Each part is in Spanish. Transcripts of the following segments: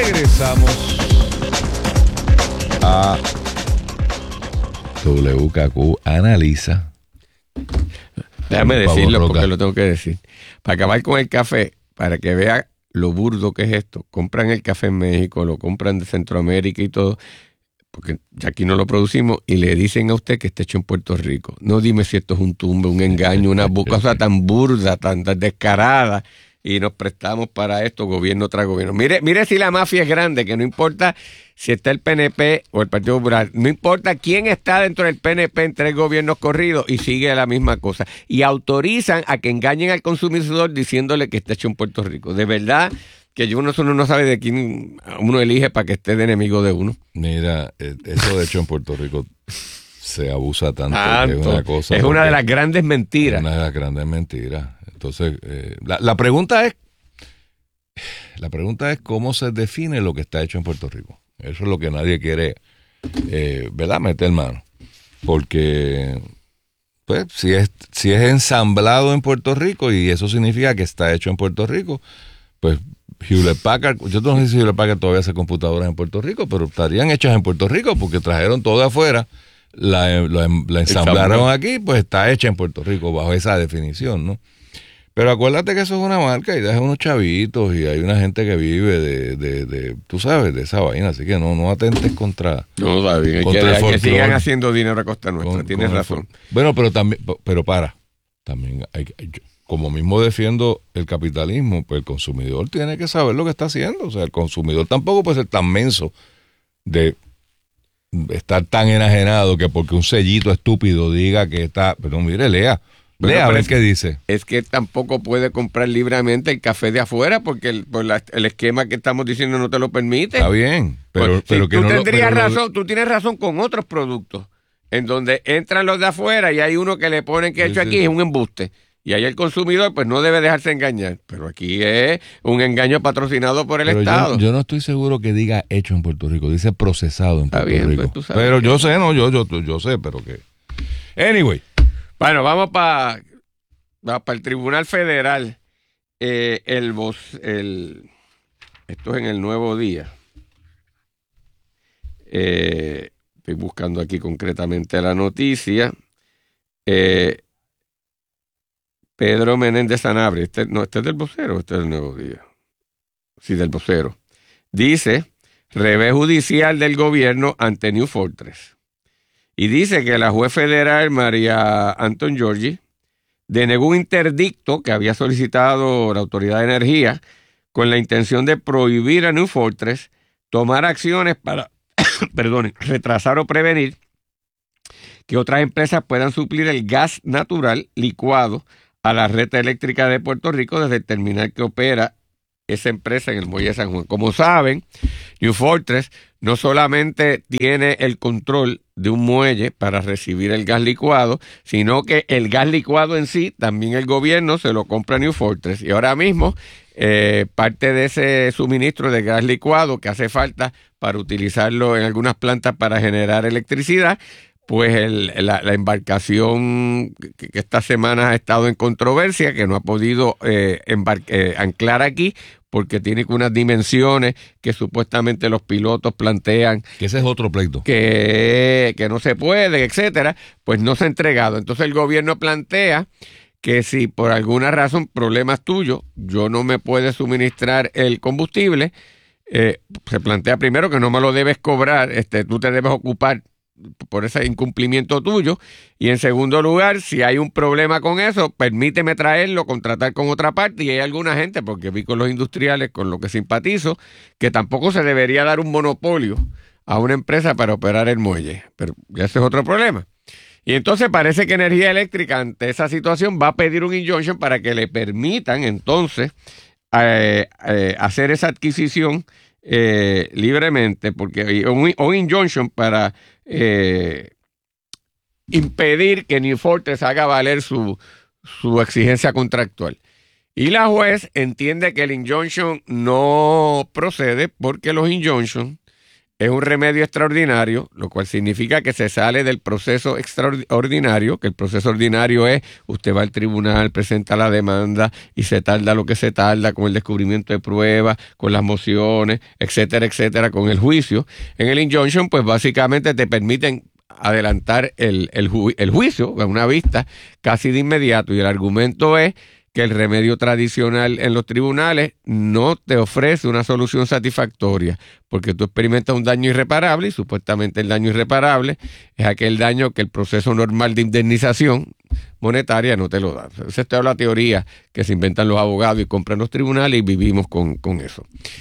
Regresamos a WKQ Analiza. Déjame decirlo Roca, porque lo tengo que decir. Para acabar con el café, para que vea lo burdo que es esto, compran el café en México, lo compran de Centroamérica y todo, porque ya aquí no lo producimos, y le dicen a usted que está hecho en Puerto Rico. No dime si esto es un tumbe, un engaño, una cosa tan burda, tan descarada, y nos prestamos para esto gobierno tras gobierno. Mire si la mafia es grande, que no importa si está el PNP o el Partido Popular, no importa quién está dentro del PNP en 3 gobiernos corridos, y sigue la misma cosa. Y autorizan a que engañen al consumidor diciéndole que está hecho en Puerto Rico. De verdad que uno no sabe de quién uno elige para que esté de enemigo de uno. Mira, eso de hecho en Puerto Rico se abusa tanto. Que es una cosa. Es una de las grandes mentiras. Una de las grandes mentiras. Entonces, la pregunta es cómo se define lo que está hecho en Puerto Rico. Eso es lo que nadie quiere, ¿verdad? Meter mano. Porque, pues, si es ensamblado en Puerto Rico y eso significa que está hecho en Puerto Rico, pues Hewlett Packard, yo no sé si Hewlett Packard todavía hace computadoras en Puerto Rico, pero estarían hechas en Puerto Rico porque trajeron todo de afuera, la ensamblaron aquí, pues está hecha en Puerto Rico bajo esa definición, ¿no? Pero acuérdate que eso es una marca y deja unos chavitos y hay una gente que vive de tú sabes, de esa vaina, así que no atentes contra. No, está bien, que sigan haciendo dinero a costa nuestra, tienes razón. Bueno, pero también, también como mismo defiendo el capitalismo, pues el consumidor tiene que saber lo que está haciendo, o sea, el consumidor tampoco puede ser tan menso de estar tan enajenado que porque un sellito estúpido diga que está, pero mire, lea a ver qué dice. Es que tampoco puede comprar libremente el café de afuera porque el esquema que estamos diciendo no te lo permite. Está bien, pero que tú no tendrías razón, tú tienes razón con otros productos en donde entran los de afuera y hay uno que le ponen que hecho aquí es un embuste. Y ahí el consumidor pues no debe dejarse engañar. Pero aquí es un engaño patrocinado por el Estado. Yo no estoy seguro que diga hecho en Puerto Rico. Dice procesado en Puerto Rico. Pues tú sabes pero yo sé, yo sé, pero que... Anyway. Bueno, vamos para el Tribunal Federal. Esto es en el Nuevo Día. Estoy buscando aquí concretamente la noticia. Pedro Menéndez Sanabria, este es del Vocero, este es del Nuevo Día. Sí, del Vocero. Dice, revés judicial del gobierno ante New Fortress. Y dice que la juez federal María Anton Giorgi denegó un interdicto que había solicitado la Autoridad de Energía con la intención de prohibir a New Fortress tomar acciones para, retrasar o prevenir que otras empresas puedan suplir el gas natural licuado a la red eléctrica de Puerto Rico desde el terminal que opera esa empresa en el Muelle de San Juan. Como saben, New Fortress no solamente tiene el control de un muelle para recibir el gas licuado, sino que el gas licuado en sí, también el gobierno se lo compra a New Fortress. Y ahora mismo, parte de ese suministro de gas licuado que hace falta para utilizarlo en algunas plantas para generar electricidad, pues la embarcación que esta semana ha estado en controversia, que no ha podido anclar aquí, porque tiene unas dimensiones que supuestamente los pilotos plantean. Que ese es otro pleito. Que no se puede, etcétera, pues no se ha entregado. Entonces el gobierno plantea que si por alguna razón, problemas tuyos, yo no me puede suministrar el combustible, se plantea primero que no me lo debes cobrar, tú te debes ocupar por ese incumplimiento tuyo, y en segundo lugar, si hay un problema con eso, permíteme traerlo, contratar con otra parte. Y hay alguna gente, porque vi con los industriales, con lo que simpatizo, que tampoco se debería dar un monopolio a una empresa para operar el muelle, pero ya ese es otro problema. Y entonces parece que Energía Eléctrica ante esa situación va a pedir un injunction para que le permitan entonces hacer esa adquisición libremente, porque un injunction para impedir que New Fortress haga valer su exigencia contractual. Y la juez entiende que el injunction no procede porque los injunctions es un remedio extraordinario, lo cual significa que se sale del proceso extraordinario, que el proceso ordinario es, usted va al tribunal, presenta la demanda y se tarda lo que se tarda con el descubrimiento de pruebas, con las mociones, etcétera, etcétera, con el juicio. En el injunction, pues básicamente te permiten adelantar el juicio a una vista casi de inmediato, y el argumento es que el remedio tradicional en los tribunales no te ofrece una solución satisfactoria, porque tú experimentas un daño irreparable y supuestamente el daño irreparable es aquel daño que el proceso normal de indemnización monetaria no te lo da. Esa es toda la teoría que se inventan los abogados y compran los tribunales, y vivimos con eso.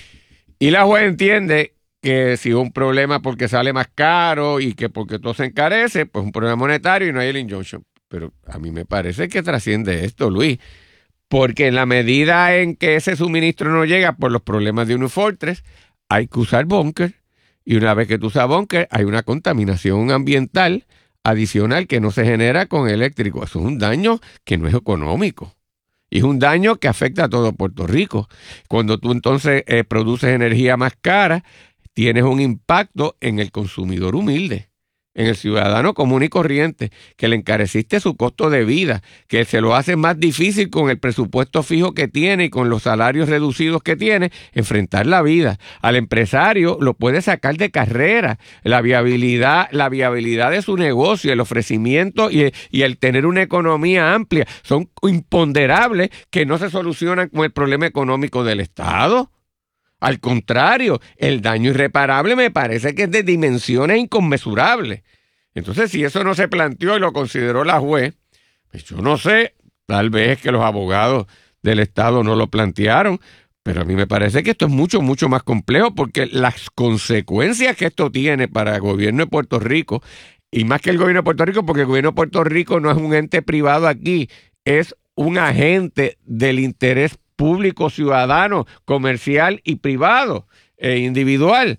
Y la juez entiende que si es un problema porque sale más caro y que porque todo se encarece, pues es un problema monetario y no hay el injunction. Pero a mí me parece que trasciende esto, Luis. Porque en la medida en que ese suministro no llega por los problemas de Union Fortress, hay que usar búnker. Y una vez que tú usas búnker, hay una contaminación ambiental adicional que no se genera con eléctrico. Eso es un daño que no es económico. Y es un daño que afecta a todo Puerto Rico. Cuando tú entonces produces energía más cara, tienes un impacto en el consumidor humilde, en el ciudadano común y corriente, que le encareciste su costo de vida, que se lo hace más difícil con el presupuesto fijo que tiene y con los salarios reducidos que tiene, enfrentar la vida. Al empresario lo puede sacar de carrera, la viabilidad de su negocio, el ofrecimiento y el tener una economía amplia, son imponderables que no se solucionan con el problema económico del Estado. Al contrario, el daño irreparable me parece que es de dimensiones inconmensurables. Entonces, si eso no se planteó y lo consideró la juez, pues yo no sé, tal vez es que los abogados del Estado no lo plantearon, pero a mí me parece que esto es mucho, mucho más complejo, porque las consecuencias que esto tiene para el gobierno de Puerto Rico, y más que el gobierno de Puerto Rico, porque el gobierno de Puerto Rico no es un ente privado aquí, es un agente del interés público, ciudadano, comercial y privado e individual.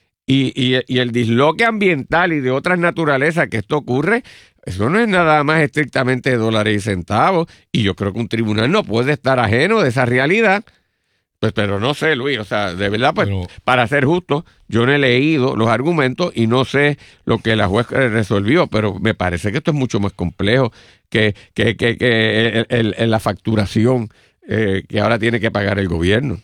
Y el disloque ambiental y de otras naturalezas que esto ocurre, eso no es nada más estrictamente de dólares y centavos, y yo creo que un tribunal no puede estar ajeno de esa realidad. Pues, pero no sé, Luis, o sea, de verdad, pues, para ser justo, yo no he leído los argumentos y no sé lo que la juez resolvió, pero me parece que esto es mucho más complejo que la facturación que ahora tiene que pagar el gobierno.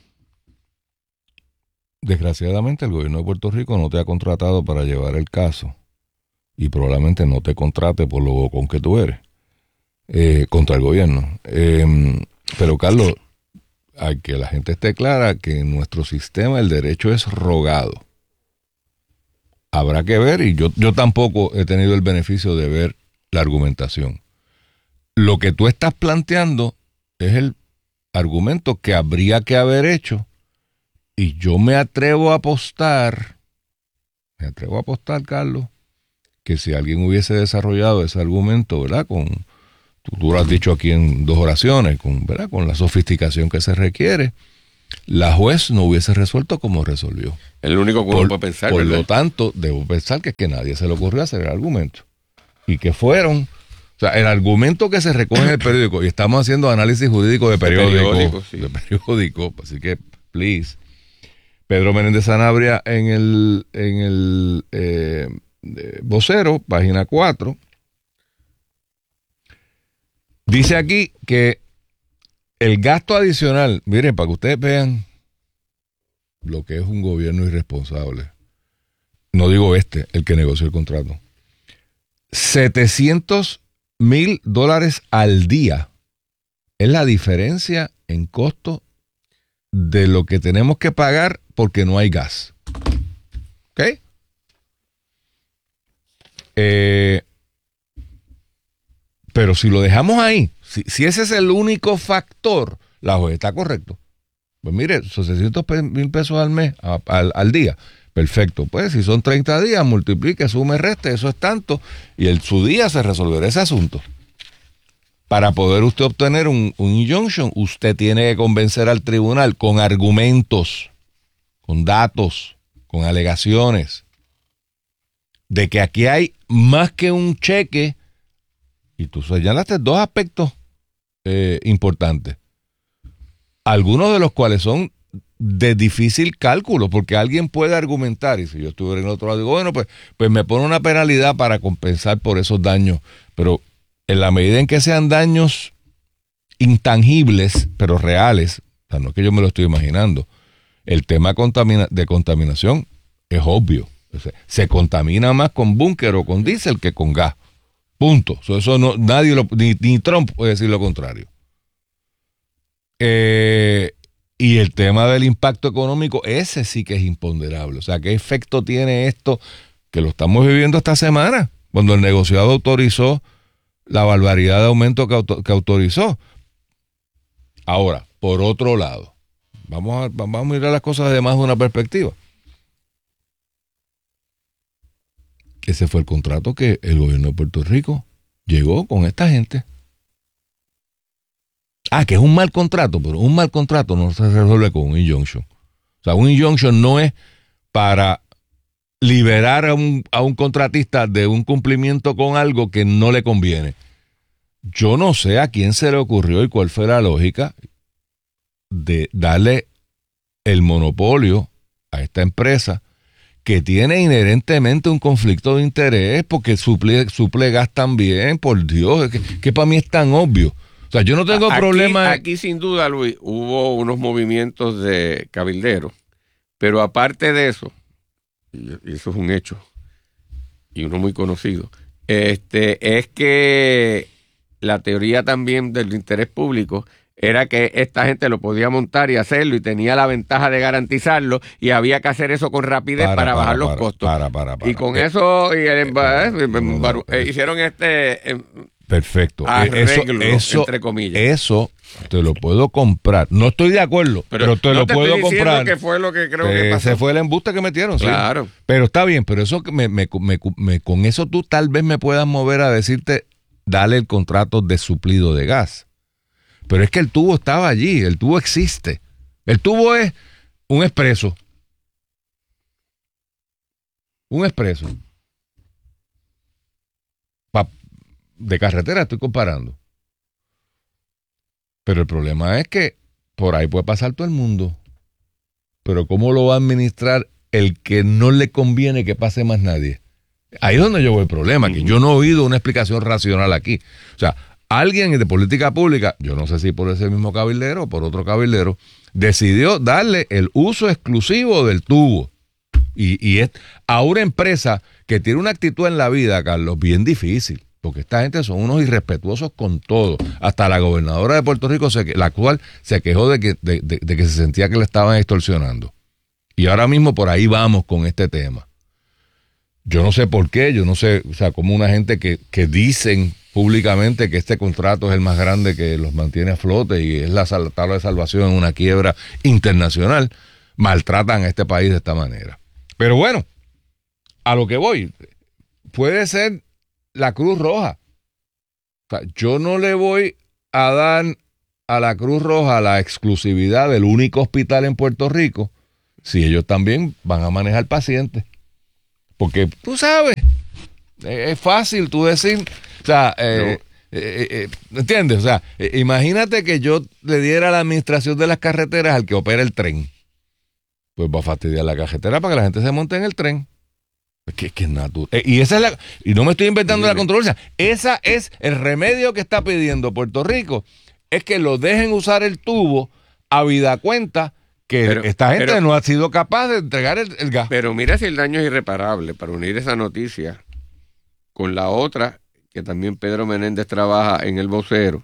Desgraciadamente, el gobierno de Puerto Rico no te ha contratado para llevar el caso, y probablemente no te contrate por lo bocón que tú eres contra el gobierno. Pero, Carlos, hay que la gente esté clara que en nuestro sistema el derecho es rogado. Habrá que ver, y yo tampoco he tenido el beneficio de ver la argumentación. Lo que tú estás planteando es el argumento que habría que haber hecho, y yo me atrevo a apostar, Carlos, que si alguien hubiese desarrollado ese argumento, ¿verdad? Tú lo has dicho aquí en 2 oraciones, ¿verdad? Con la sofisticación que se requiere, la juez no hubiese resuelto como resolvió. Es lo único que uno puede pensar, Por ¿verdad? lo tanto, debo pensar que es que nadie se le ocurrió hacer el argumento. Y que fueron, o sea, el argumento que se recoge en el periódico, y estamos haciendo análisis jurídico de periódico, sí. de periódico, así que, please. Pedro Menéndez Sanabria en el vocero, página 4, dice aquí que el gasto adicional, miren, para que ustedes vean lo que es un gobierno irresponsable, no digo el que negoció el contrato, $700,000 al día es la diferencia en costo de lo que tenemos que pagar porque no hay gas. ¿Ok? Pero si lo dejamos ahí, si ese es el único factor, la juez está correcto. Pues mire, son $600,000 al mes, al día. Perfecto. Pues si son 30 días, multiplique, sume, reste, eso es tanto. Y su día se resolverá ese asunto. Para poder usted obtener un injunction, usted tiene que convencer al tribunal con argumentos, con datos, con alegaciones, de que aquí hay más que un cheque. Y tú señalaste 2 aspectos importantes, algunos de los cuales son de difícil cálculo, porque alguien puede argumentar, y si yo estuviera en el otro lado, digo, bueno, pues me pone una penalidad para compensar por esos daños, pero en la medida en que sean daños intangibles, pero reales, o sea, no es que yo me lo estoy imaginando, el tema de contaminación es obvio. O sea, se contamina más con búnker o con diésel que con gas. Punto. Eso no, nadie ni Trump puede decir lo contrario. Y el tema del impacto económico, ese sí que es imponderable. O sea, ¿qué efecto tiene esto? Que lo estamos viviendo esta semana, cuando el negociado autorizó la barbaridad de aumento que autorizó. Ahora, por otro lado, vamos a mirar las cosas de más de una perspectiva. Ese fue el contrato que el gobierno de Puerto Rico llegó con esta gente. Que es un mal contrato, pero un mal contrato no se resuelve con un injunction. O sea, un injunction no es para liberar a un contratista de un cumplimiento con algo que no le conviene. Yo no sé a quién se le ocurrió y cuál fue la lógica de darle el monopolio a esta empresa que tiene inherentemente un conflicto de interés porque suple gas también, por Dios, que para mí es tan obvio. O sea, yo no tengo problema. Aquí sin duda, Luis, hubo unos movimientos de cabilderos, pero aparte de eso, y eso es un hecho, y uno muy conocido, es que la teoría también del interés público era que esta gente lo podía montar y hacerlo y tenía la ventaja de garantizarlo y había que hacer eso con rapidez para bajar los costos. Y con eso hicieron perfecto. Arreglo, entre comillas. Eso te lo puedo comprar. No estoy de acuerdo, pero te lo puedo comprar. Que fue lo que creo que pasó. Ese fue el embuste que metieron. Claro. Sí. Pero está bien, pero eso con eso tú tal vez me puedas mover a decirte, dale el contrato de suplido de gas. Pero es que el tubo estaba allí, el tubo existe. El tubo es un expreso. Un expreso. De carretera estoy comparando. Pero el problema es que por ahí puede pasar todo el mundo. Pero ¿cómo lo va a administrar el que no le conviene que pase más nadie? Ahí es donde yo veo el problema, que yo no he oído una explicación racional aquí. O sea, alguien de política pública, yo no sé si por ese mismo cabildero o por otro cabildero, decidió darle el uso exclusivo del tubo. Y es a una empresa que tiene una actitud en la vida, Carlos, bien difícil. Porque esta gente son unos irrespetuosos con todo. Hasta la gobernadora de Puerto Rico, la actual, se quejó de que se sentía que le estaban extorsionando. Y ahora mismo por ahí vamos con este tema. Yo no sé por qué, yo no sé, o sea, como una gente que dicen públicamente que este contrato es el más grande que los mantiene a flote y es la tabla de salvación en una quiebra internacional, maltratan a este país de esta manera. Pero bueno, a lo que voy, puede ser la Cruz Roja. O sea, yo no le voy a dar a la Cruz Roja la exclusividad del único hospital en Puerto Rico si ellos también van a manejar pacientes. Porque tú sabes, es fácil tú decir, o sea, ¿entiendes? O sea, imagínate que yo le diera la administración de las carreteras al que opera el tren. Pues va a fastidiar la carretera para que la gente se monte en el tren. Que es natural. Y no me estoy inventando la controversia. Esa es el remedio que está pidiendo Puerto Rico. Es que lo dejen usar el tubo habida cuenta que esta gente no ha sido capaz de entregar el gas. Pero mira si el daño es irreparable, para unir esa noticia con la otra, que también Pedro Menéndez trabaja en El Vocero,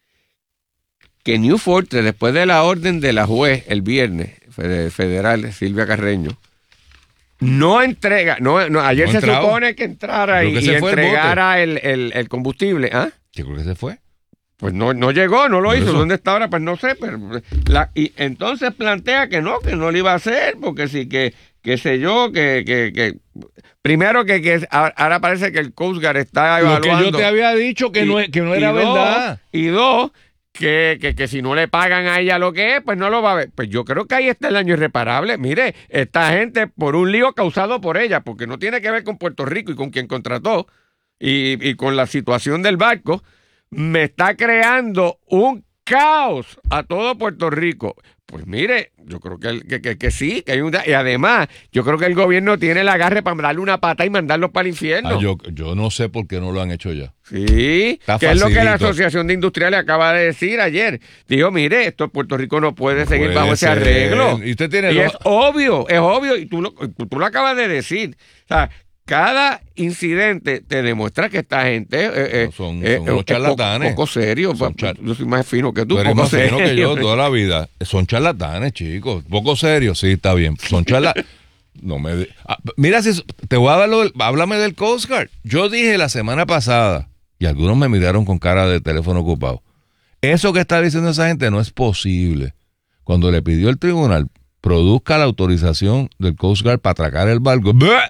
que New Fortress, después de la orden de la juez el viernes federal, Silvia Carreño, no entrega, ayer se supone que entrara y entregara el combustible. Yo creo que se fue. Pues no llegó, no lo hizo. ¿Dónde está ahora? Pues no sé. Pero y entonces plantea que no lo iba a hacer, porque sí, que sé yo, que primero que ahora parece que el Coast Guard está evaluando. Lo que yo te había dicho que no era verdad. Y dos, que si no le pagan a ella lo que es, pues no lo va a ver. Pues yo creo que ahí está el daño irreparable. Mire, esta gente, por un lío causado por ella, porque no tiene que ver con Puerto Rico y con quien contrató, y con la situación del barco, me está creando un caos a todo Puerto Rico. Pues mire, yo creo que sí, que hay y además, yo creo que el gobierno tiene el agarre para darle una pata y mandarlos para el infierno. Yo no sé por qué no lo han hecho ya. Sí, que es lo que la Asociación de Industriales acaba de decir ayer. Dijo, mire, esto Puerto Rico no puede seguir bajo ese arreglo. Y usted tiene es obvio, y tú lo acabas de decir. O sea, cada incidente te demuestra que esta gente son unos charlatanes. Poco serio. Yo soy más fino que tú. Eres más fino que yo toda la vida. Son charlatanes, chicos. Poco serios, sí, está bien. Son charlatanes. Mira, si te voy a dar háblame del Coast Guard. Yo dije la semana pasada, y algunos me miraron con cara de teléfono ocupado, eso que está diciendo esa gente no es posible. Cuando le pidió el tribunal produzca la autorización del Coast Guard para atracar el barco.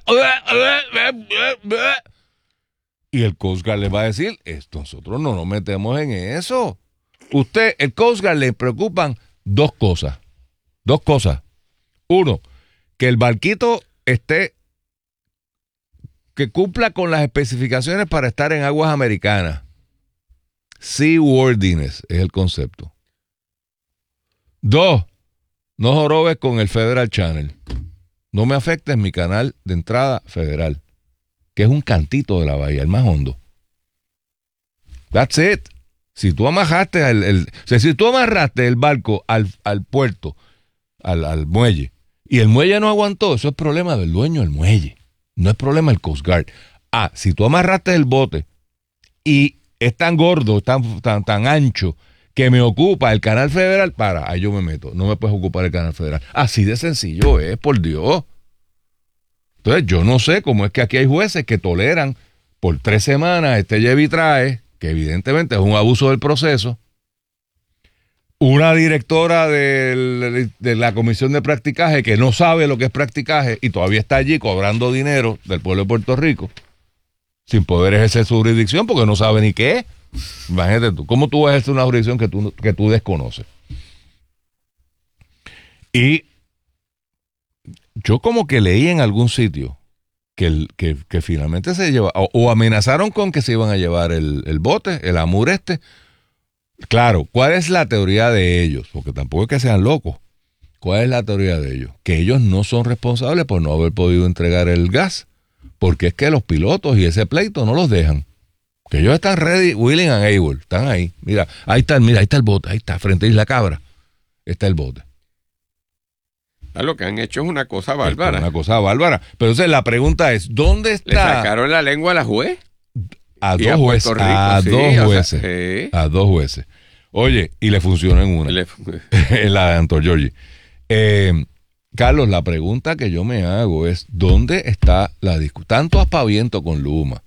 Y el Coast Guard le va a decir, nosotros no nos metemos en eso. El Coast Guard le preocupan dos cosas. Uno, que el barquito que cumpla con las especificaciones para estar en aguas americanas. Seaworthiness es el concepto. Dos, no jorobes con el Federal Channel. No me afectes mi canal de entrada federal, que es un cantito de la bahía, el más hondo. That's it. Si tú amarraste el barco al puerto, al muelle, y el muelle no aguantó, eso es problema del dueño del muelle. No es problema del Coast Guard. Si tú amarraste el bote y es tan gordo, tan ancho, que me ocupa el canal federal, ahí yo me meto. No me puedes ocupar el canal federal. Así de sencillo es, por Dios. Entonces, yo no sé cómo es que aquí hay jueces que toleran por 3 semanas lleve y trae, que evidentemente es un abuso del proceso. Una directora de la Comisión de Practicaje que no sabe lo que es practicaje y todavía está allí cobrando dinero del pueblo de Puerto Rico sin poder ejercer su jurisdicción porque no sabe ni qué es. Imagínate tú, ¿cómo tú vas a ejercer una jurisdicción que tú desconoces? Y yo como que leí en algún sitio que finalmente se lleva, o amenazaron con que se iban a llevar el bote, el Amur Claro, ¿cuál es la teoría de ellos? Porque tampoco es que sean locos. ¿Cuál es la teoría de ellos? Que ellos no son responsables por no haber podido entregar el gas, porque es que los pilotos y ese pleito no los dejan. Que ellos están ready, willing and able, están ahí. Mira, ahí está el bote, ahí está, frente a Isla Cabra, está el bote. Lo que han hecho es una cosa bárbara. Pero entonces la pregunta es, ¿dónde está? ¿Le sacaron la lengua a la juez? A dos jueces. Oye, y le funcionó en una. En la de Anton Giorgi. Carlos, la pregunta que yo me hago es, ¿dónde está la discusión? Tanto aspaviento con Luma,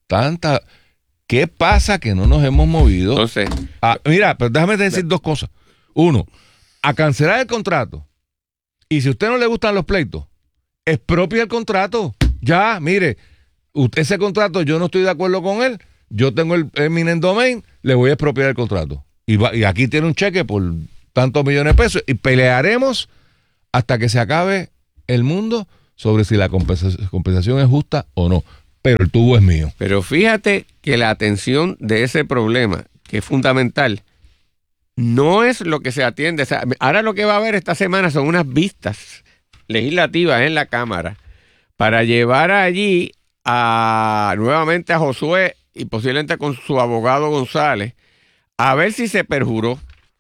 ¿qué pasa que no nos hemos movido? Entonces, mira, pero déjame decir dos cosas. Uno, a cancelar el contrato. Y si a usted no le gustan los pleitos, expropia el contrato. Ya, mire, ese contrato yo no estoy de acuerdo con él. Yo tengo el eminent domain, le voy a expropiar el contrato. Y aquí tiene un cheque por tantos millones de pesos y pelearemos hasta que se acabe el mundo sobre si la compensación es justa o no. Pero el tubo es mío. Pero fíjate que la atención de ese problema, que es fundamental, no es lo que se atiende. O sea, ahora lo que va a haber esta semana son unas legislativas en la Cámara para llevar allí nuevamente a Josué y posiblemente con su abogado González a ver si se perjuró.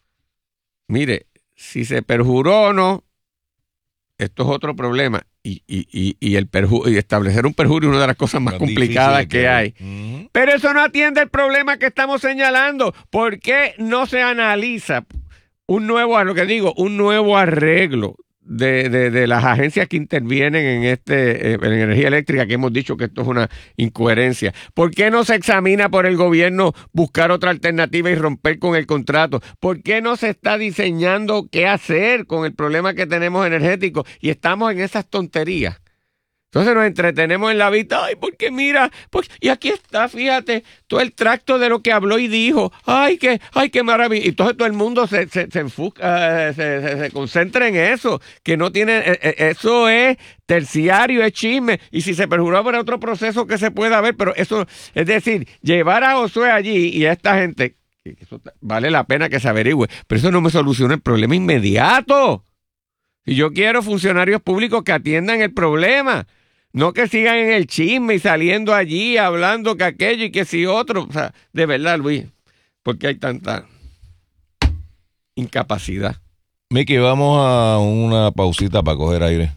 Mire, si se perjuró o no, esto es otro problema. Y establecer un perjurio es una de las cosas más complicadas que hay. Uh-huh. Pero eso no atiende el problema que estamos señalando. ¿Por qué no se analiza un nuevo arreglo de las agencias que intervienen en energía eléctrica, que hemos dicho que esto es una incoherencia? ¿Por qué no se examina por el gobierno buscar otra alternativa y romper con el contrato? ¿Por qué no se está diseñando qué hacer con el problema que tenemos energético? Y estamos en esas tonterías. Entonces nos entretenemos en la vista. Ay, porque mira, y aquí está, fíjate, todo el tracto de lo que habló y dijo. Ay, qué maravilla. Y entonces todo el mundo se enfoca, se concentra en eso, que no tiene, eso es terciario, es chisme. Y si se perjuró habrá otro proceso que se pueda ver, pero eso, es decir, llevar a Josué allí y a esta gente eso vale la pena que se averigüe, pero eso no me soluciona el problema inmediato. Y yo quiero funcionarios públicos que atiendan el problema, no que sigan en el chisme y saliendo allí hablando que aquello y que si otro. O sea, de verdad, Luis, ¿por qué hay tanta incapacidad? Miki, vamos a una pausita para coger aire.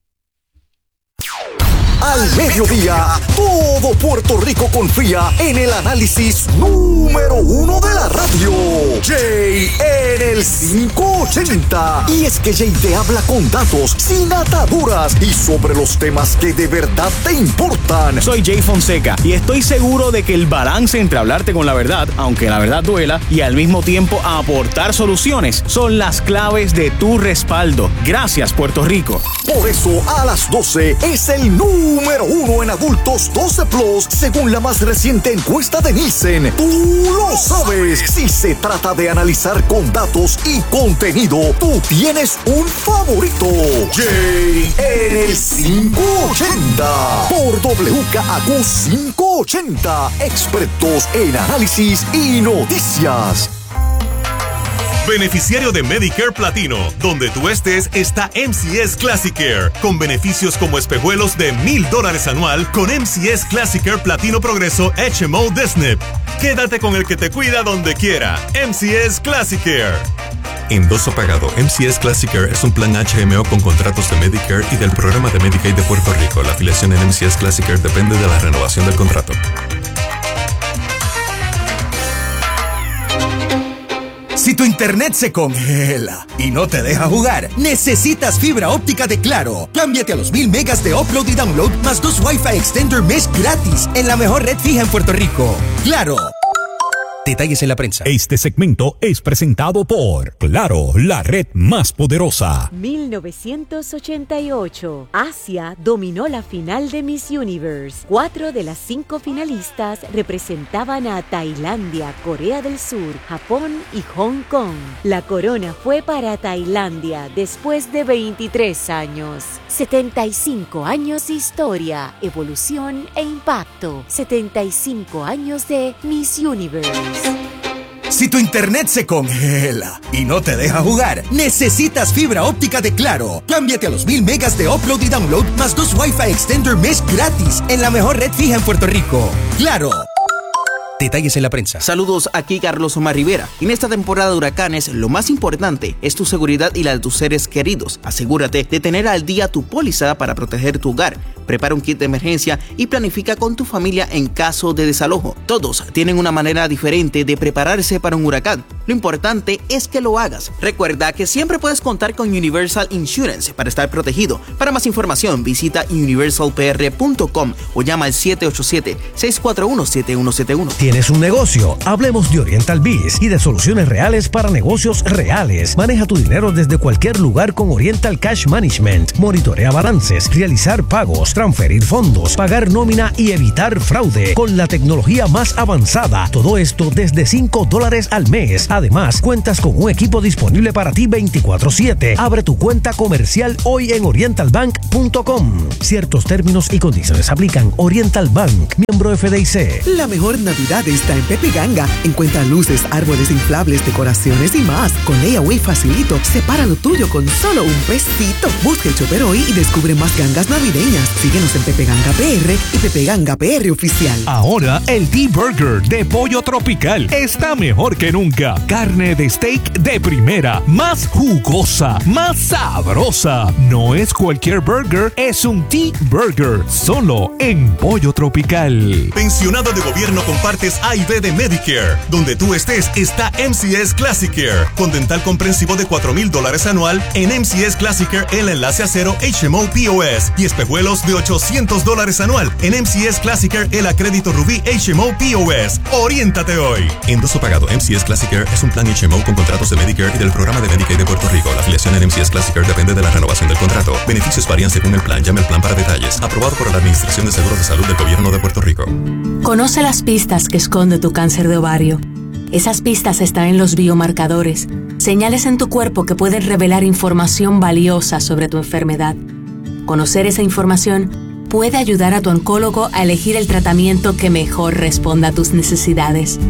Al mediodía, todo Puerto Rico confía en el análisis número 1 de la radio. Jay en el 580. Y es que Jay te habla con datos, sin ataduras y sobre los temas que de verdad te importan. Soy Jay Fonseca y estoy seguro de que el balance entre hablarte con la verdad, aunque la verdad duela, y al mismo tiempo aportar soluciones son las claves de tu respaldo. Gracias, Puerto Rico. Por eso, a las 12 es el número 1 en adultos 12 plus, según la más reciente encuesta de Nielsen. Tú lo sabes. Si se trata de analizar con datos y contenido, tú tienes un favorito. Jay en el 580 por WKAQ 580, expertos en análisis y noticias. Beneficiario de Medicare Platino. Donde tú estés está MCS Classic Care, con beneficios como espejuelos de $1,000 anual con MCS Classic Care Platino Progreso HMO de SNP. Quédate con el que te cuida donde quiera. MCS Classic Care. Endoso pagado. MCS Classic Care es un plan HMO con contratos de Medicare y del programa de Medicaid de Puerto Rico. La afiliación en MCS Classic Care depende de la renovación del contrato. Si tu internet se congela y no te deja jugar, necesitas fibra óptica de Claro. Cámbiate a los 1000 megas de upload y download más 2 Wi-Fi Extender Mesh gratis en la mejor red fija en Puerto Rico. Claro. Detalles en la prensa. Este segmento es presentado por Claro, la red más poderosa. 1988. Asia dominó la final de Miss Universe. 4 de las 5 finalistas representaban a Tailandia, Corea del Sur, Japón y Hong Kong. La corona fue para Tailandia después de 23 años. 75 años de historia, evolución e impacto. 75 años de Miss Universe. Si tu internet se congela y no te deja jugar, necesitas fibra óptica de Claro. Cámbiate a los 1000 megas de upload y download más 2 Wi-Fi Extender Mesh gratis en la mejor red fija en Puerto Rico. Claro. Detalles en la prensa. Saludos, aquí Carlos Omar Rivera. En esta temporada de huracanes, lo más importante es tu seguridad y la de tus seres queridos. Asegúrate de tener al día tu póliza para proteger tu hogar. Prepara un kit de emergencia y planifica con tu familia en caso de desalojo. Todos tienen una manera diferente de prepararse para un huracán. Lo importante es que lo hagas. Recuerda que siempre puedes contar con Universal Insurance para estar protegido. Para más información, visita universalpr.com o llama al 787-641-7171. ¿Tienes un negocio? Hablemos de Oriental Biz y de soluciones reales para negocios reales. Maneja tu dinero desde cualquier lugar con Oriental Cash Management. Monitorea balances, realizar pagos, transferir fondos, pagar nómina y evitar fraude con la tecnología más avanzada. Todo esto desde $5 al mes. Además, cuentas con un equipo disponible para ti 24/7. Abre tu cuenta comercial hoy en orientalbank.com. Ciertos términos y condiciones aplican. Oriental Bank, miembro FDIC. La mejor Navidad está en Pepe Ganga. Encuentra luces, árboles inflables, decoraciones y más. Con Layaway facilito, separa lo tuyo con solo $1. Busca el Chopper hoy y descubre más gangas navideñas. Síguenos en Pepe Ganga PR y Pepe Ganga PR Oficial. Ahora el T-Burger de Pollo Tropical está mejor que nunca. Carne de steak de primera, más jugosa, más sabrosa. No es cualquier burger, es un T-Burger, solo en Pollo Tropical. Pensionado de gobierno con partes A y B de Medicare. Donde tú estés está MCS Classic Care, con dental comprensivo de $4,000 anual en MCS Classic Care el enlace a cero HMO POS y espejuelos de $800 anual en MCS Classic Care el acrédito Rubí HMO POS. Oriéntate hoy. Endoso pagado. MCS Classic Care es un plan HMO con contratos de Medicare y del programa de Medicaid de Puerto Rico. La afiliación en MCS Classic Care depende de la renovación del contrato. Beneficios varían según el plan. Llame al plan para detalles. Aprobado por la Administración de Seguros de Salud del Gobierno de Puerto Rico. Conoce las pistas que esconde tu cáncer de ovario. Esas pistas están en los biomarcadores, señales en tu cuerpo que pueden revelar información valiosa sobre tu enfermedad. Conocer esa información puede ayudar a tu oncólogo a elegir el tratamiento que mejor responda a tus necesidades.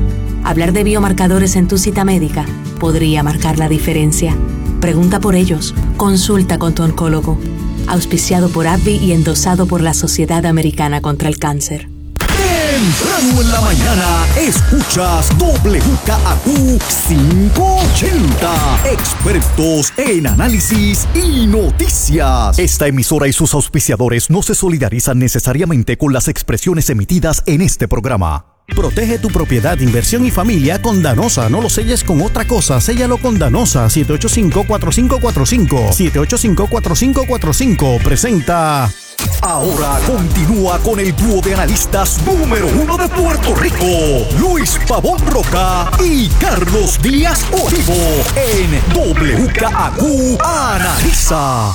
Hablar de biomarcadores en tu cita médica podría marcar la diferencia. Pregunta por ellos. Consulta con tu oncólogo. Auspiciado por AbbVie y endosado por la Sociedad Americana contra el Cáncer. Temprano en la mañana, escuchas WKAQ 580. Expertos en análisis y noticias. Esta emisora y sus auspiciadores no se solidarizan necesariamente con las expresiones emitidas en este programa. Protege tu propiedad, inversión y familia con Danosa. No lo selles con otra cosa, séllalo con Danosa. 785-4545. 785-4545. Presenta. Ahora continúa con el dúo de analistas número 1 de Puerto Rico, Luis Pavón Roca y Carlos Díaz Olivo, en WKAQ Analiza.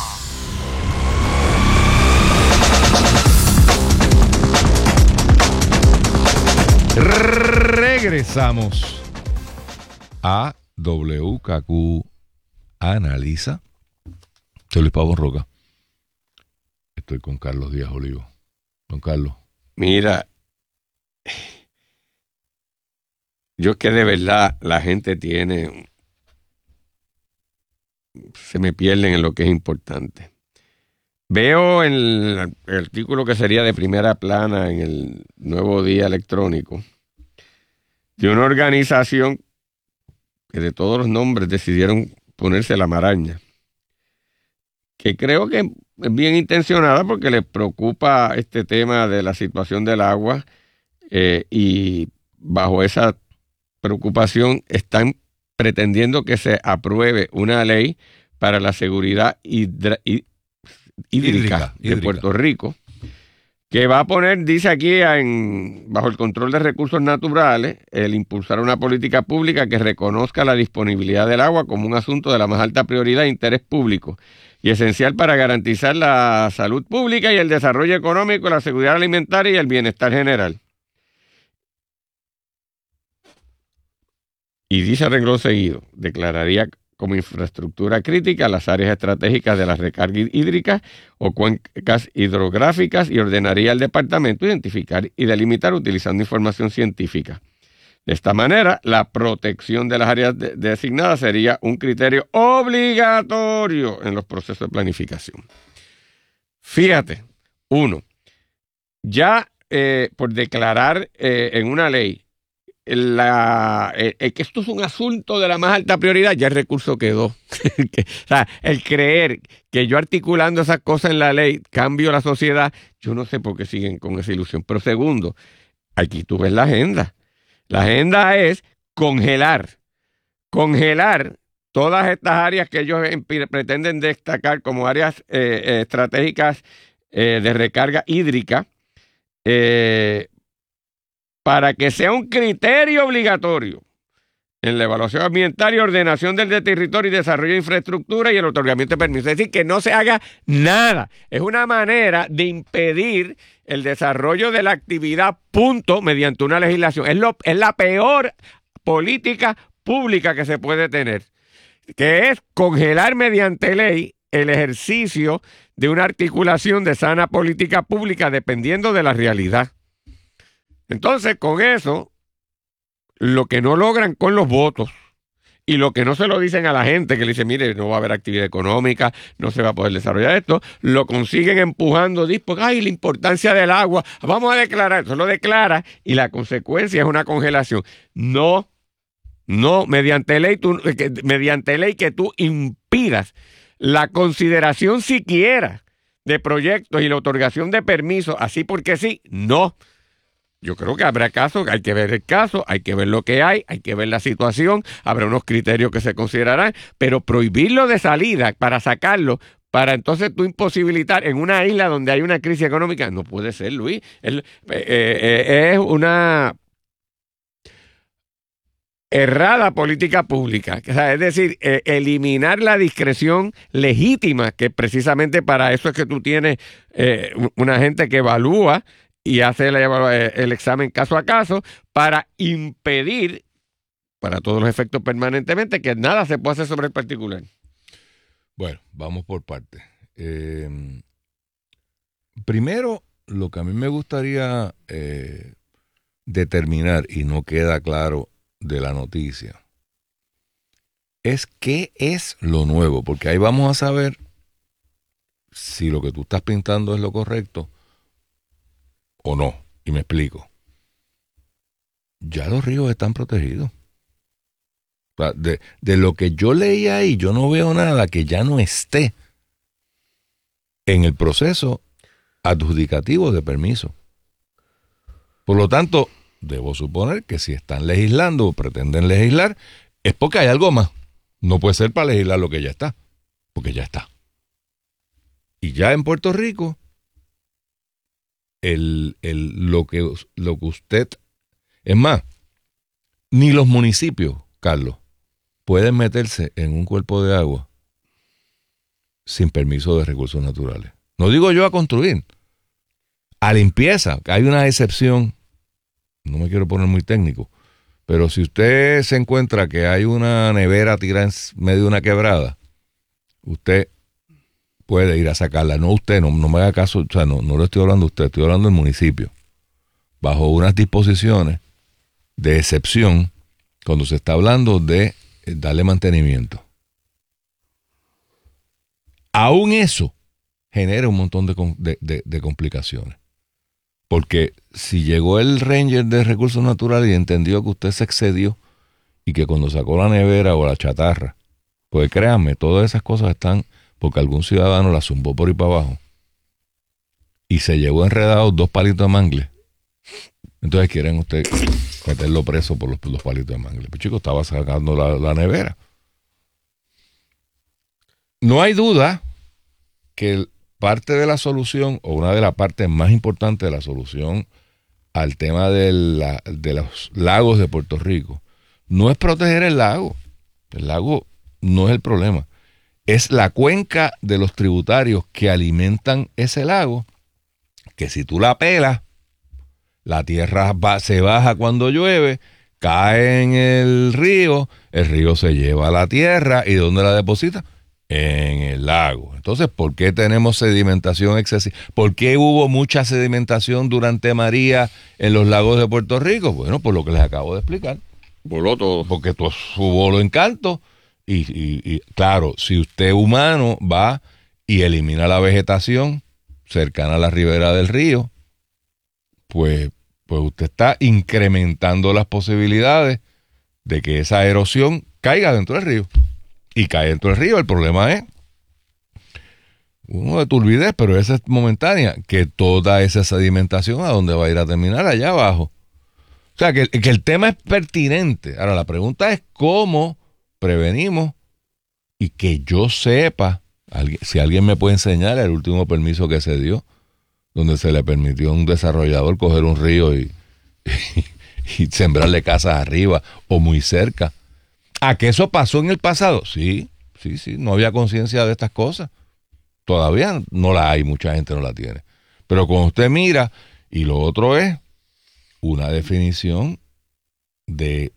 Regresamos a WKAQ Analiza. Soy Luis Pavón Roca. Estoy con Carlos Díaz Olivo. Don Carlos. Mira, yo es que de verdad la gente se me pierden en lo que es importante. Veo en el artículo que sería de primera plana en el Nuevo Día Electrónico de una organización que de todos los nombres decidieron ponerse la maraña, que creo que es bien intencionada porque les preocupa este tema de la situación del agua y bajo esa preocupación están pretendiendo que se apruebe una ley para la seguridad hídrica de Puerto Rico, que va a poner, dice aquí, bajo el control de recursos naturales, el impulsar una política pública que reconozca la disponibilidad del agua como un asunto de la más alta prioridad e interés público y esencial para garantizar la salud pública y el desarrollo económico, la seguridad alimentaria y el bienestar general. Y dice a renglón seguido, declararía como infraestructura crítica las áreas estratégicas de la recarga hídrica o cuencas hidrográficas y ordenaría al departamento identificar y delimitar utilizando información científica. De esta manera, la protección de las áreas designadas sería un criterio obligatorio en los procesos de planificación. Fíjate, ya por declarar en una ley que esto es un asunto de la más alta prioridad, ya el recurso quedó. O sea, el creer que yo articulando esas cosas en la ley cambio la sociedad, yo no sé por qué siguen con esa ilusión. Pero segundo, aquí tú ves la agenda. La agenda es congelar todas estas áreas que ellos pretenden destacar como áreas estratégicas de recarga hídrica, para que sea un criterio obligatorio en la evaluación ambiental y ordenación del territorio y desarrollo de infraestructura y el otorgamiento de permisos. Es decir, que no se haga nada. Es una manera de impedir el desarrollo de la actividad, punto, mediante una legislación. Es la peor política pública que se puede tener, que es congelar mediante ley el ejercicio de una articulación de sana política pública dependiendo de la realidad. Entonces, con eso, lo que no logran con los votos y lo que no se lo dicen a la gente, que le dicen, mire, no va a haber actividad económica, no se va a poder desarrollar esto, lo consiguen empujando, ay, la importancia del agua, vamos a declarar, eso lo declara y la consecuencia es una congelación. No, mediante ley que tú impidas la consideración siquiera de proyectos y la otorgación de permisos, así porque sí, no. Yo creo que habrá casos, hay que ver el caso, hay que ver lo que hay que ver la situación, habrá unos criterios que se considerarán, pero prohibirlo de salida para sacarlo, para entonces tú imposibilitar en una isla donde hay una crisis económica, no puede ser, Luis. Es una errada política pública. O sea, es decir, eliminar la discreción legítima, que precisamente para eso es que tú tienes una gente que evalúa y hace el examen caso a caso para impedir, para todos los efectos permanentemente, que nada se pueda hacer sobre el particular. Bueno, vamos por partes. Primero, lo que a mí me gustaría determinar, y no queda claro de la noticia es qué es lo nuevo, porque ahí vamos a saber si lo que tú estás pintando es lo correcto o no. Y me explico. Ya los ríos están protegidos. O sea, de lo que yo leí ahí, yo no veo nada que ya no esté en el proceso adjudicativo de permiso. Por lo tanto, debo suponer que si están legislando o pretenden legislar, es porque hay algo más. No puede ser para legislar lo que ya está, porque ya está. Y ya en Puerto Rico, lo que usted... Es más, ni los municipios, Carlos, pueden meterse en un cuerpo de agua sin permiso de recursos naturales. No digo yo a construir, a limpieza. Hay una excepción, no me quiero poner muy técnico, pero si usted se encuentra que hay una nevera tirada en medio de una quebrada, usted puede ir a sacarla. No usted, no me haga caso, o sea, no lo estoy hablando de usted, estoy hablando del municipio. Bajo unas disposiciones de excepción, cuando se está hablando de darle mantenimiento. Aún eso genera un montón de complicaciones. Porque si llegó el ranger de recursos naturales y entendió que usted se excedió y que cuando sacó la nevera o la chatarra, pues créanme, todas esas cosas están porque algún ciudadano la zumbó por ahí para abajo y se llevó enredado 2 palitos de mangle. Entonces quieren usted meterlo preso por los palitos de mangle. Pues chico, estaba sacando la nevera. No hay duda que parte de la solución, o una de las partes más importantes de la solución al tema de los lagos de Puerto Rico, no es proteger el lago. El lago no es el problema. Es la cuenca de los tributarios que alimentan ese lago, que si tú la pelas, la tierra se baja cuando llueve, cae en el río se lleva la tierra, ¿y dónde la deposita? En el lago. Entonces, ¿por qué tenemos sedimentación excesiva? ¿Por qué hubo mucha sedimentación durante María en los lagos de Puerto Rico? Bueno, por lo que les acabo de explicar. Voló todo. Porque hubo los encantos. Y claro, si usted humano va y elimina la vegetación cercana a la ribera del río, pues usted está incrementando las posibilidades de que esa erosión caiga dentro del río. Y cae dentro del río. El problema es uno de turbidez, pero esa es momentánea, que toda esa sedimentación a dónde va a ir a terminar, allá abajo. O sea, que el tema es pertinente. Ahora, la pregunta es cómo prevenimos, y que yo sepa, si alguien me puede enseñar el último permiso que se dio, donde se le permitió a un desarrollador coger un río y sembrarle casas arriba o muy cerca. ¿A que eso pasó en el pasado? Sí, no había conciencia de estas cosas. Todavía no la hay, mucha gente no la tiene. Pero cuando usted mira, y lo otro es una definición de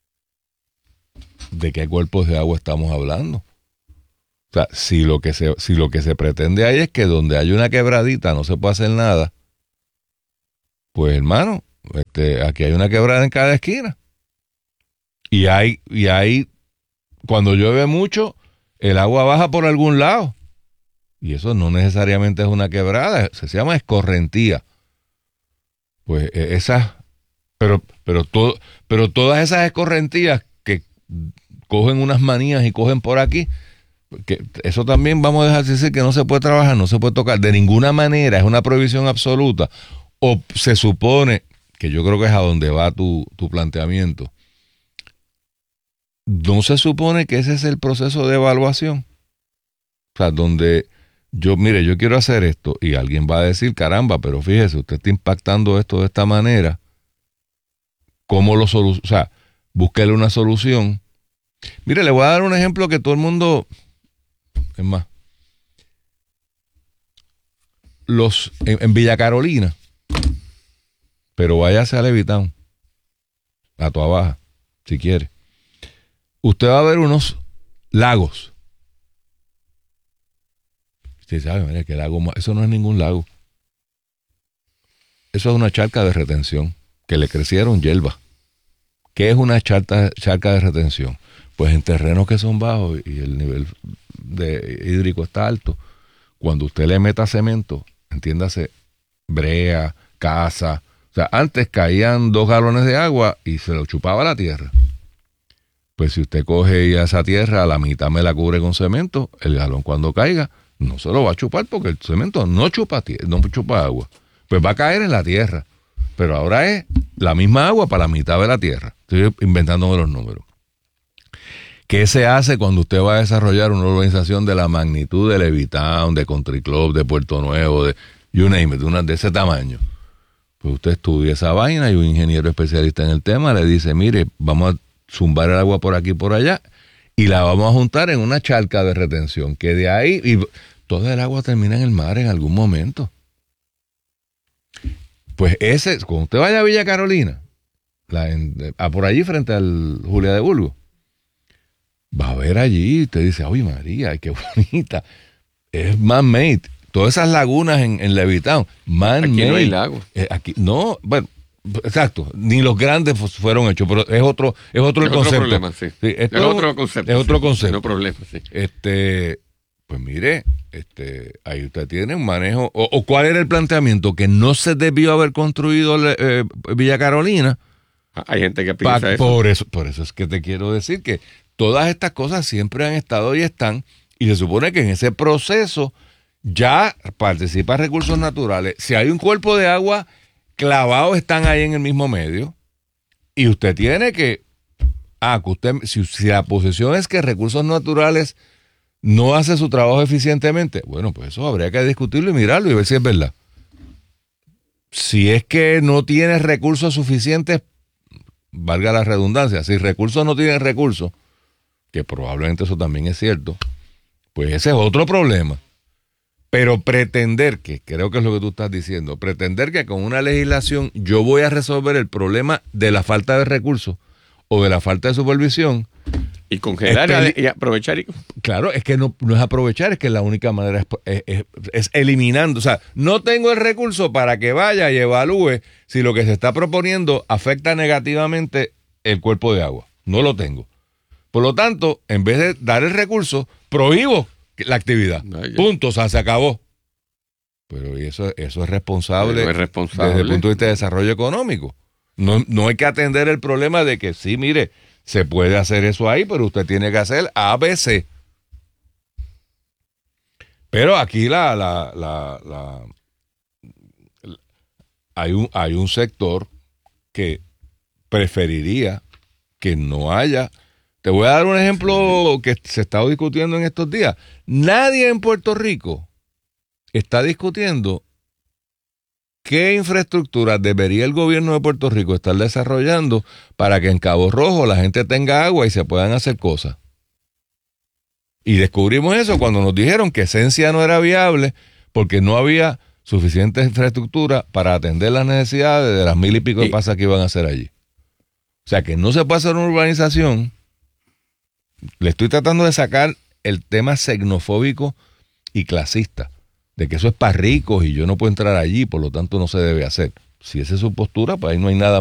qué cuerpos de agua estamos hablando. O sea, si lo que se pretende ahí es que donde hay una quebradita no se puede hacer nada, pues hermano, aquí hay una quebrada en cada esquina. Y hay, cuando llueve mucho, el agua baja por algún lado. Y eso no necesariamente es una quebrada, se llama escorrentía. Pues pero todas esas escorrentías que cogen unas manías y cogen por aquí, que eso también vamos a dejar de decir que no se puede trabajar, no se puede tocar de ninguna manera, es una prohibición absoluta. O se supone, que yo creo que es a donde va tu planteamiento, ¿no se supone que ese es el proceso de evaluación? O sea, donde yo quiero hacer esto y alguien va a decir, caramba, pero fíjese, usted está impactando esto de esta manera, ¿cómo lo soluciona? O sea, búsquele una solución. Mire, le voy a dar un ejemplo que todo el mundo, es más, en Villa Carolina, pero váyase a Levitown, a Toa Baja, si quiere. Usted va a ver unos lagos. Usted sabe, mire, que lago, eso no es ningún lago. Eso es una charca de retención que le crecieron hierba. ¿Qué es una charca de retención? Pues en terrenos que son bajos y el nivel hídrico está alto, cuando usted le meta cemento, entiéndase, brea, casa, o sea, antes caían 2 galones de agua y se lo chupaba la tierra. Pues si usted coge y a esa tierra a la mitad me la cubre con cemento, el galón cuando caiga no se lo va a chupar porque el cemento no chupa agua. Pues va a caer en la tierra. Pero ahora es la misma agua para la mitad de la tierra. Estoy inventándome los números. ¿Qué se hace cuando usted va a desarrollar una urbanización de la magnitud de Levitown, de Country Club, de Puerto Nuevo, de you name it, una de ese tamaño? Pues usted estudia esa vaina y un ingeniero especialista en el tema le dice, mire, vamos a zumbar el agua por aquí y por allá y la vamos a juntar en una charca de retención, que de ahí, y toda el agua termina en el mar en algún momento. Pues cuando usted vaya a Villa Carolina, por allí frente al Julia de Burgos, va a ver allí, usted dice, ¡ay María, qué bonita! Es man-made. Todas esas lagunas en Levitown, man-made. Aquí no hay lago. Aquí, no, bueno, exacto, ni los grandes fueron hechos, pero es otro concepto. Problema, sí. Sí, es otro concepto. Es otro concepto. No problema, sí. Pues mire, ahí usted tiene un manejo, o ¿cuál era el planteamiento? Que no se debió haber construido Villa Carolina. Hay gente que piensa eso. Por eso es que te quiero decir que todas estas cosas siempre han estado y están, y se supone que en ese proceso ya participan recursos naturales. Si hay un cuerpo de agua clavado, están ahí en el mismo medio, y usted tiene que si la posición es que recursos naturales no hace su trabajo eficientemente, bueno, pues eso habría que discutirlo y mirarlo y ver si es verdad. Si es que no tiene recursos suficientes, valga la redundancia, si recursos no tienen recursos, que probablemente eso también es cierto, pues ese es otro problema. Pero pretender, que creo que es lo que tú estás diciendo, pretender que con una legislación yo voy a resolver el problema de la falta de recursos o de la falta de supervisión. Y congelar y aprovechar. Claro, es que no es aprovechar, es que la única manera es eliminando. O sea, no tengo el recurso para que vaya y evalúe si lo que se está proponiendo afecta negativamente el cuerpo de agua. No lo tengo. Por lo tanto, en vez de dar el recurso, prohíbo la actividad. Punto, o sea, se acabó. Pero eso es responsable, desde el punto de vista de desarrollo económico. No hay que atender el problema de que sí, mire, se puede hacer eso ahí, pero usted tiene que hacer ABC. Pero aquí hay un sector que preferiría que no haya. Te voy a dar un ejemplo que se está discutiendo en estos días. Nadie en Puerto Rico está discutiendo qué infraestructura debería el gobierno de Puerto Rico estar desarrollando para que en Cabo Rojo la gente tenga agua y se puedan hacer cosas. Y descubrimos eso cuando nos dijeron que Esencia no era viable porque no había suficiente infraestructura para atender las necesidades de las 1,000 y pico de pasas que iban a hacer allí. O sea que no se puede hacer una urbanización. Le estoy tratando de sacar el tema xenofóbico y clasista, de que eso es para ricos y yo no puedo entrar allí, por lo tanto no se debe hacer. Si esa es su postura, pues ahí no hay nada